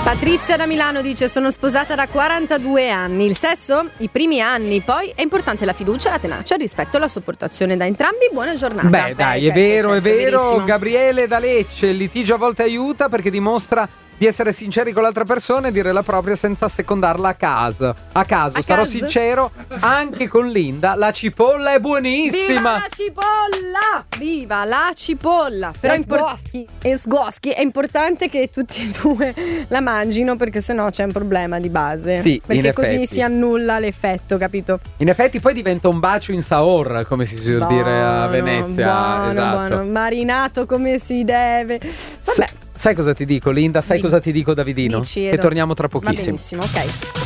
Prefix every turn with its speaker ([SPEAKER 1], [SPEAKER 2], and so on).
[SPEAKER 1] Patrizia da Milano dice: sono sposata da 42 anni. Il sesso? I primi anni. Poi è importante la fiducia, la tenacia, il rispetto e la sopportazione da entrambi. Buona giornata.
[SPEAKER 2] Beh, dai,
[SPEAKER 1] certo,
[SPEAKER 2] è vero,
[SPEAKER 1] certo,
[SPEAKER 2] è vero.
[SPEAKER 1] verissimo.
[SPEAKER 2] Gabriele da Lecce: il litigio a volte aiuta perché dimostra di essere sinceri con l'altra persona e dire la propria senza secondarla a caso. Sarò sincero anche con Linda, la cipolla è buonissima.
[SPEAKER 1] Viva la cipolla! Viva la cipolla! Però sgoschi. È importante che tutti e due la mangino, perché sennò c'è un problema di base.
[SPEAKER 2] Sì,
[SPEAKER 1] perché
[SPEAKER 2] in
[SPEAKER 1] così
[SPEAKER 2] effetti
[SPEAKER 1] si annulla l'effetto, capito?
[SPEAKER 2] In effetti poi diventa un bacio in saor, come si suol dire a Venezia.
[SPEAKER 1] Buono, marinato come si deve. Vabbè.
[SPEAKER 2] Sai cosa ti dico, Linda? Sai cosa ti dico, Davidino?
[SPEAKER 1] Dici,
[SPEAKER 2] che torniamo tra
[SPEAKER 1] Va
[SPEAKER 2] pochissimo.
[SPEAKER 1] benissimo, ok.